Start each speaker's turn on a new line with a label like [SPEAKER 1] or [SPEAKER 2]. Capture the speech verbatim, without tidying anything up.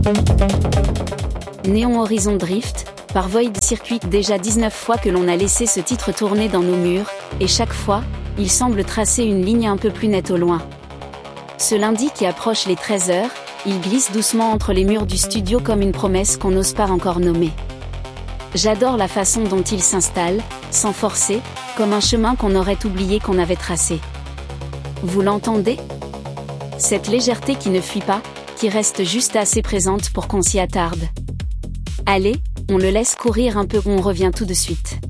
[SPEAKER 1] Néon Horizon Drift, par Void Circuit. Déjà dix-neuf fois que l'on a laissé ce titre tourner dans nos murs, et chaque fois, il semble tracer une ligne un peu plus nette au loin. Ce lundi qui approche les treize heures, il glisse doucement entre les murs du studio comme une promesse qu'on n'ose pas encore nommer. J'adore la façon dont il s'installe, sans forcer, comme un chemin qu'on aurait oublié qu'on avait tracé. Vous l'entendez ? Cette légèreté qui ne fuit pas, qui reste juste assez présente pour qu'on s'y attarde. Allez, on le laisse courir un peu, on revient tout de suite.